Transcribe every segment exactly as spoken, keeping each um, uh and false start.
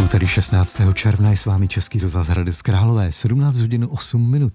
úterý šestnáctého června je s vámi Český rozhlas Hradec Králové, sedmnáct hodin osm minut.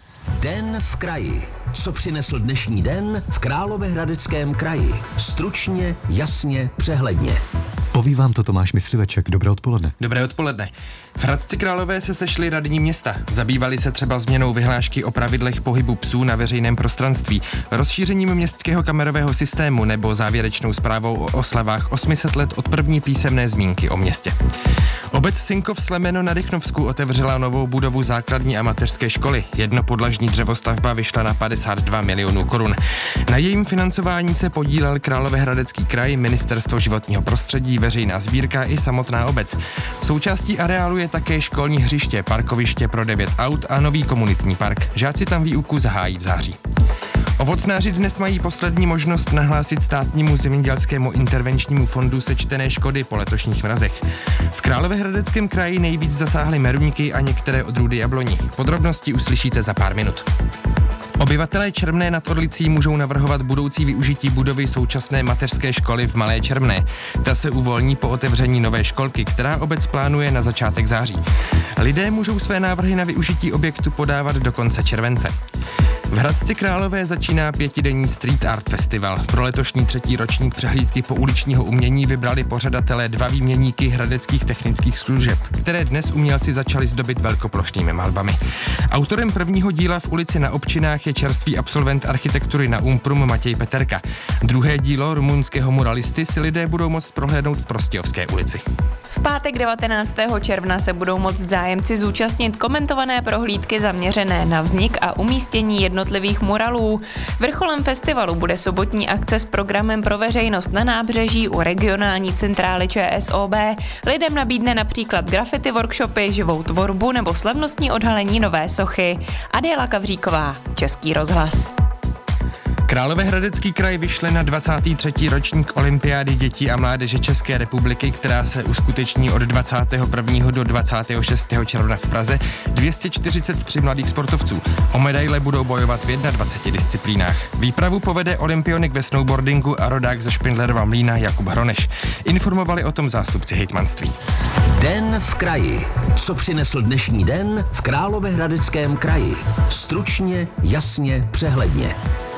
Den v kraji. Co přinesl dnešní den v Královéhradeckém kraji? Stručně, jasně, přehledně. Poví vám to Tomáš Mysliveček. Dobré odpoledne. Dobré odpoledne. V Hradci Králové se sešli radní města. Zabývali se třeba změnou vyhlášky o pravidlech pohybu psů na veřejném prostranství, rozšířením městského kamerového systému nebo závěrečnou zprávou o oslavách osm set let od první písemné zmínky o městě. Obec Sinkov Slemeno na Rychnovsku otevřela novou budovu základní a mateřské školy. Jednopodlažní dřevostavba vyšla na padesát dva milionů korun. Na jejím financování se podílel Královéhradecký kraj, Ministerstvo životního prostředí, veřejná sbírka i samotná obec. Součástí areálu je také školní hřiště, parkoviště pro devět aut a nový komunitní park. Žáci tam výuku zahájí v září. Ovocnáři dnes mají poslední možnost nahlásit státnímu zemědělskému intervenčnímu fondu sečtené škody po letošních mrazech. V Královéhradeckém kraji nejvíc zasáhly meruňky a některé odrůdy jabloní. Podrobnosti uslyšíte za pár minut. Obyvatelé Čermné nad Orlicí můžou navrhovat budoucí využití budovy současné mateřské školy v Malé Čermné. Ta se uvolní po otevření nové školky, která obec plánuje na začátek září. Lidé můžou své návrhy na využití objektu podávat do konce července. V Hradci Králové začíná pětidenní Street Art Festival. Pro letošní třetí ročník přehlídky pouličního umění vybrali pořadatelé dva výměníky hradeckých technických služeb, které dnes umělci začali zdobit velkoplošnými malbami. Autorem prvního díla v ulici Na Občinách je čerstvý absolvent architektury na Umprum Matěj Peterka. Druhé dílo rumunského muralisty si lidé budou moct prohlédnout v Prostějovské ulici. V pátek devatenáctého června se budou moct zájemci zúčastnit komentované prohlídky zaměřené na vznik a umístění jednotlivých muralů. Vrcholem festivalu bude sobotní akce s programem pro veřejnost na nábřeží u regionální centrály ČSOB. Lidem nabídne například graffiti workshopy, živou tvorbu nebo slavnostní odhalení nové sochy. Adéla Kavříková, Český rozhlas. Královéhradecký kraj vyšle na dvacátý třetí ročník olympiády dětí a mládeže České republiky, která se uskuteční od dvacátého prvního do dvacátého šestého června v Praze, dvě stě čtyřicet tři mladých sportovců. O medaile budou bojovat v dvaceti jedné disciplínách. Výpravu povede olympionik ve snowboardingu a rodák ze Špindlerova Mlýna Jakub Hroneš. Informovali o tom zástupci hejtmanství. Den v kraji. Co přinesl dnešní den v Královéhradeckém kraji? Stručně, jasně, přehledně.